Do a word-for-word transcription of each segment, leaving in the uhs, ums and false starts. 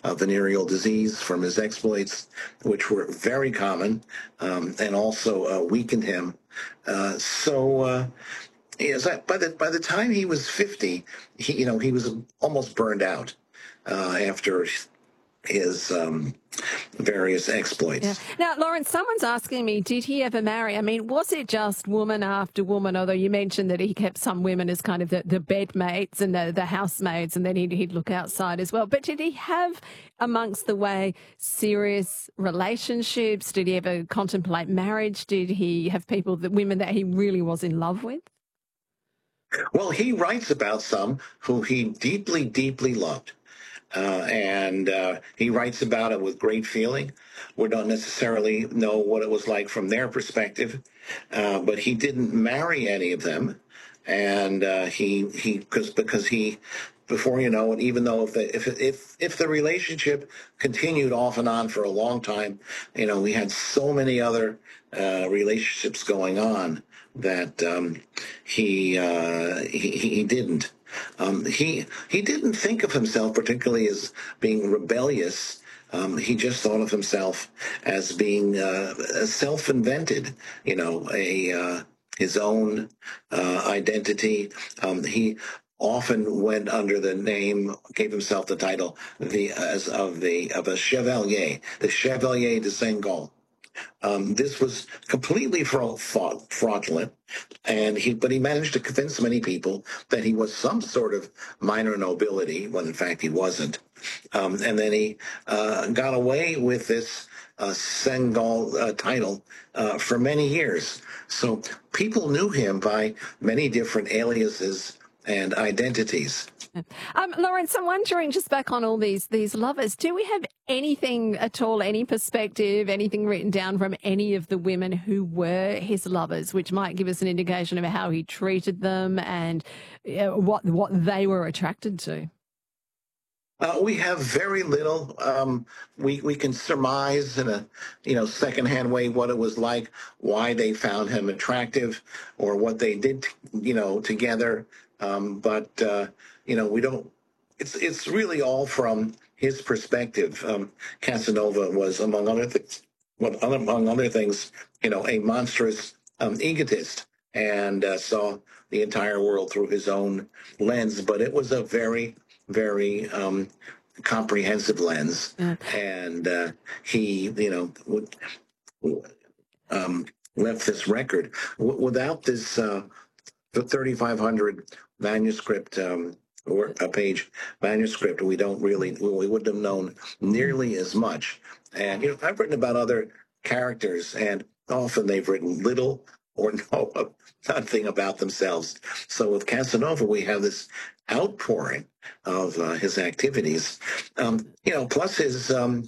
uh, venereal disease from his exploits, which were very common, um, and also uh, weakened him. Uh, so. Uh, Yes, I- by the by the time he was fifty, he you know he was almost burned out uh, after his um, various Yeah. exploits. Now, Lawrence, someone's asking me, did he ever marry? I mean, was it just woman after woman? Although you mentioned that he kept some women as kind of the, the bedmates and the, the housemaids, and then he'd, he'd look outside as well. But did he have, amongst the way, serious relationships? Did he ever contemplate marriage? Did he have people, that women that he really was in love with? Well, he writes about some who he deeply, deeply loved. Uh, and uh, he writes about it with great feeling. We don't necessarily know what it was like from their perspective, uh, but he didn't marry any of them, and uh, he he because because he, before you know it, even though if the if if if the relationship continued off and on for a long time, you know, we had so many other uh, relationships going on that um, he, uh, he he didn't. Um, he he didn't think of himself particularly as being rebellious. Um, he just thought of himself as being uh, self-invented, you know, a uh, his own uh, identity. Um, he often went under the name, gave himself the title, the as of the of a chevalier, the Chevalier de Saint-Gall. Um, this was completely fra- fra- fraudulent, and he but he managed to convince many people that he was some sort of minor nobility when in fact he wasn't. Um, and then he uh, got away with this uh, Senegal uh, title uh, for many years. So people knew him by many different aliases and identities. Um, Lawrence, I'm wondering, just back on all these these lovers, do we have anything at all, any perspective, anything written down from any of the women who were his lovers, which might give us an indication of how he treated them and uh, what what they were attracted to? Uh, we have very little. Um, we we can surmise in a you know secondhand way what it was like, why they found him attractive, or what they did you know together. Um, but uh, you know we don't. It's it's really all from his perspective. Um, Casanova was, among other things, well, among other things, you know, a monstrous um, egotist, and uh, saw the entire world through his own lens. But it was a very very um, comprehensive lens, Yeah. and uh, he, you know, would, um, left this record w- without this uh, the thirty-five hundred manuscript. Um, or a page manuscript, we don't really, we wouldn't have known nearly as much. And, you know, I've written about other characters, and often they've written little or no, nothing about themselves. So with Casanova, we have this outpouring of uh, his activities. Um, you know, plus his um,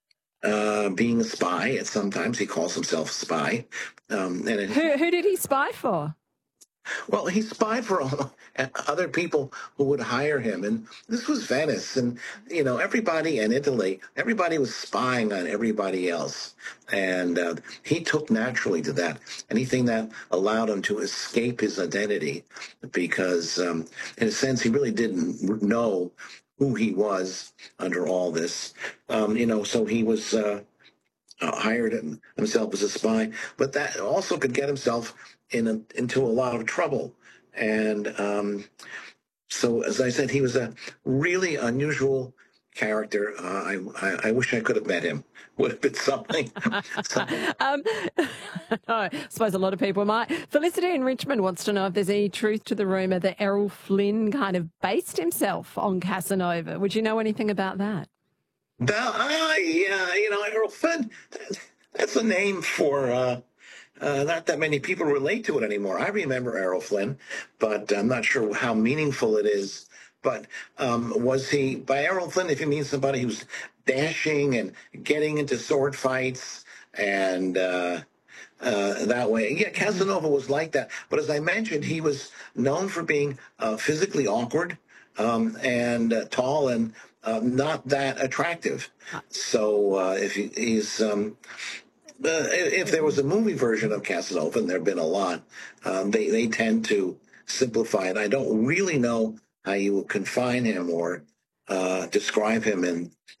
uh, being a spy. And sometimes he calls himself a spy. Um, and it, Who who did he spy for? well, he spied for all, other people who would hire him, and this was Venice, and you know everybody in Italy, everybody was spying on everybody else, and uh, he took naturally to that. Anything that allowed him to escape his identity, because um, in a sense he really didn't know who he was under all this. Um, you know, so he was. Uh, uh, hired him, himself as a spy, but that also could get himself in a, into a lot of trouble. And um, so, as I said, he was a really unusual character. Uh, I, I I wish I could have met him. Would have been something. something. um, I suppose a lot of people might. Felicity in Richmond wants to know if there's any truth to the rumour that Errol Flynn kind of based himself on Casanova. Would you know anything about that? The, uh, yeah, you know, Errol Flynn. That's a name for. Uh, Uh, not that many people relate to it anymore. I remember Errol Flynn, but I'm not sure how meaningful it is. But um, was he, by Errol Flynn, if you mean somebody who's dashing and getting into sword fights and uh, uh, that way? Yeah, Casanova was like that. But as I mentioned, he was known for being uh, physically awkward um, and uh, tall and uh, not that attractive. So uh, if he, he's. Um, uh, if there was a movie version of Casanova, and there have been a lot, um, they they tend to simplify it. I don't really know how you would confine him or uh, describe him in